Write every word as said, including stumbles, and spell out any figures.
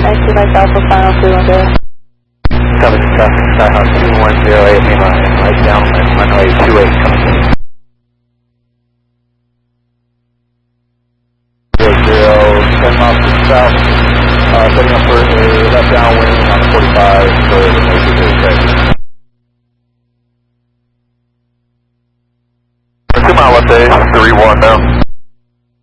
two Mike Alpha, final two one zero. Copy the traffic, Skyhawk two one zero eight, mainline, right down, runway two eight, coming in. zero zero, ten miles to the south, uh, setting up for a left downwind on forty-five for the major bridge taxi. Two mile left A, three one now.